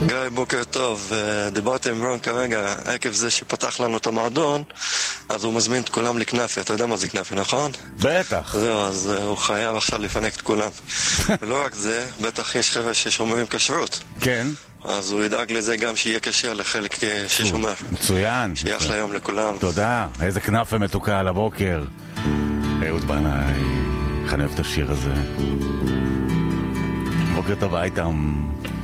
גיא, בוקר טוב. דיברתי עם רון כרגע, עקב זה שפתח לנו את המועדון, אז הוא מזמין את כולם לכנאפי. אתה יודע מה זה כנאפי, נכון? בטח. זהו, אז הוא חייב עכשיו לפנק את כולם. ולא רק זה, בטח יש חבר'ה ששומרים כשרות. כן. אז הוא ידאג לזה גם שיהיה כשר לחלק ששומר. מצוין. שיהיה אחלה יום לכולם. תודה. איזה כנאפה מתוקה על הבוקר. אהוד בנאי, איך אני אוהב את השיר הזה. בוקר טוב, הייתם.